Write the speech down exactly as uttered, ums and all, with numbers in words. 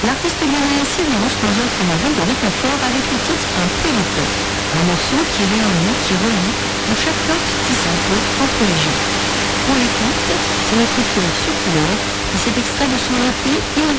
L'artiste lyonnais Sirius nous offre une ville de réconfort avec le titre Un périple. Un morceau qui réunit, qui relie, où chaque note tisse un peu entre les gens. Pour l'écoute, c'est notre tour sur couleur, qui s'est extrait de son E P et